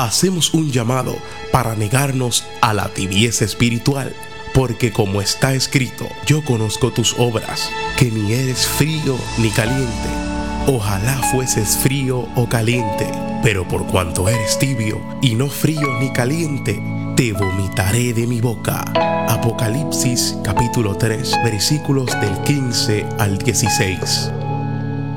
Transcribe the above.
hacemos un llamado para negarnos a la tibieza espiritual. Porque como está escrito, yo conozco tus obras, que ni eres frío ni caliente. Ojalá fueses frío o caliente, pero por cuanto eres tibio y no frío ni caliente, te vomitaré de mi boca. Apocalipsis capítulo 3, versículos del 15 al 16.